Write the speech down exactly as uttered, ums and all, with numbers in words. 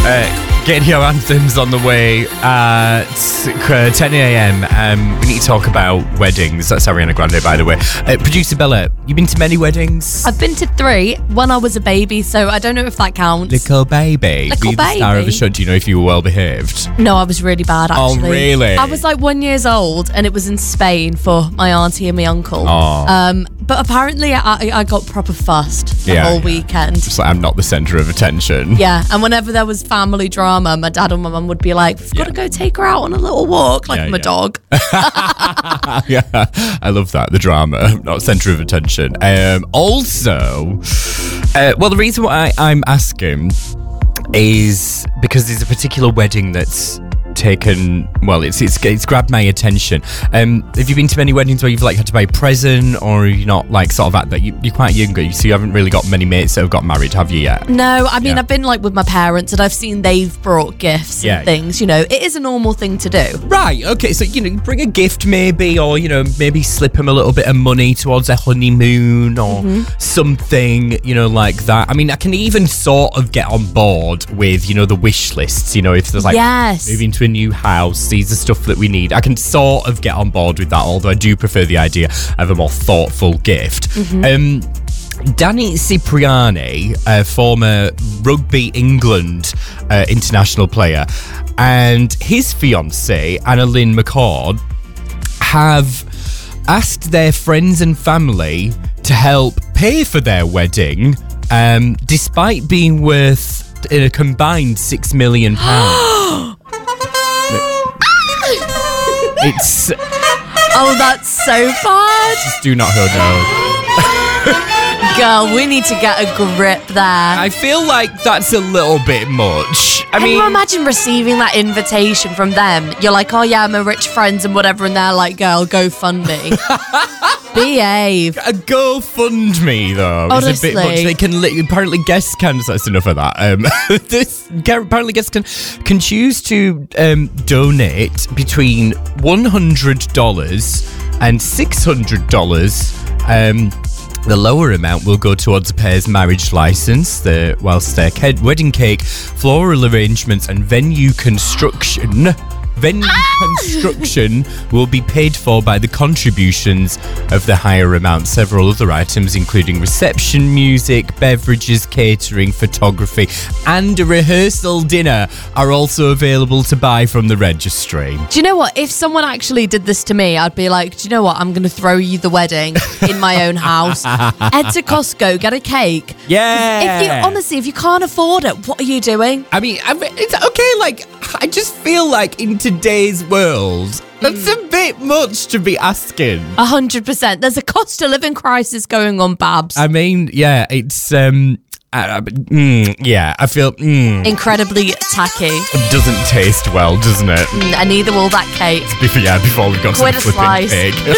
Uh, getting your anthems on the way at ten a.m. Um, we need to talk about weddings. That's Ariana Grande, by the way. Uh, Producer Bella, you been to many weddings? I've been to three when I was a baby, so I don't know if that counts. Little baby. Little Be the star baby. of the show. Do you know if you were well behaved? No, I was really bad, actually. Oh, really? I was like one years old, and it was in Spain for my auntie and my uncle. Oh. Um, but apparently, I, I got proper fussed the Yeah, whole yeah. weekend. It's like I'm not the centre of attention. Yeah, and whenever there was family drama, my dad and my mum would be like, we've got to Yeah. go take her out on a little walk, like Yeah, I'm a yeah. dog. Yeah, I love that. The drama, not centre of attention. Um, also, uh, well, the reason why I'm asking is because there's a particular wedding that's taken, well, it's it's, it's grabbed my attention. Um, have you been to many weddings where you've like had to buy a present, or are you not like sort of at that? You, you're quite younger, so you haven't really got many mates that have got married, have you yet? No, I mean, Yeah. I've been like with my parents, and I've seen they've brought gifts Yeah, and things. You know, it is a normal thing to do. Right, okay, so, you know, you bring a gift maybe, or, you know, maybe slip them a little bit of money towards a honeymoon or something, you know, like that. I mean, I can even sort of get on board with, you know, the wish lists, you know, if there's like Yes. moving to a new house, these are stuff that we need. I can sort of get on board with that, although I do prefer the idea of a more thoughtful gift. Um, Danny Cipriani, a former Rugby England uh, international player, and his fiancée, Anna Lynn McCord, have asked their friends and family to help pay for their wedding, um, despite being worth a combined six million pounds. It's Oh, that's so bad. do not hold no. Girl, we need to get a grip there. I feel like that's a little bit much. I Can mean, you imagine receiving that invitation from them? You're like, oh yeah, my rich friends and whatever, and they're like, girl, go fund me. Behave. a GoFundMe though is a bit much. Honestly. They can li- apparently guests can. That's enough of that. Um, this apparently guests can can choose to um, donate between one hundred dollars and six hundred dollars. Um, The lower amount will go towards a pair's marriage license, the whilst their ke- wedding cake, floral arrangements, and venue construction. Venue construction will be paid for by the contributions of the higher amount. Several other items, including reception, music, beverages, catering, photography, and a rehearsal dinner, are also available to buy from the registry. Do you know what? If someone actually did this to me, I'd be like, do you know what? I'm going to throw you the wedding in my own house. Head to Costco, get a cake. Yeah. If you honestly, if you can't afford it, what are you doing? I mean, I mean, it's okay. Like, I just feel like in today's world, that's a bit much to be asking. A hundred percent. There's a cost of living crisis going on, Babs. I mean, yeah, it's um, I, I, mm, yeah. I feel mm, Incredibly tacky. it doesn't taste well, doesn't it? Mm, and neither will that cake. Before, yeah, before we got Quid some a flipping slice. pig.